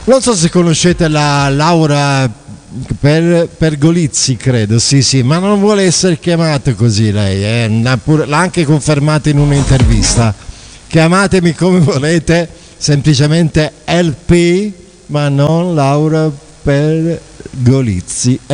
Non so se conoscete la Laura Pergolizzi, credo, sì, ma non vuole essere chiamata così lei, l'ha anche confermato in un'intervista. Chiamatemi come volete, semplicemente LP, ma non Laura Pergolizzi.